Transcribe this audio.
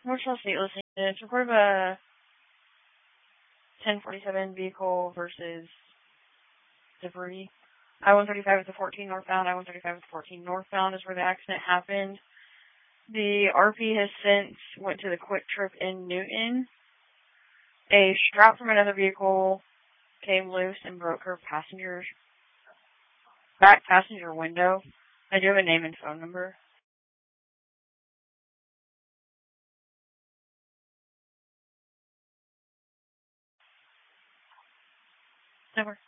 Northwest State listening. It's report of a 1047 vehicle versus debris. I-135 is the 14 northbound. I-135 is the 14 northbound is where the accident happened. The RP has since went to the Quick Trip in Newton. A strap from another vehicle came loose and broke her back passenger window. I do have a name and phone number. Over.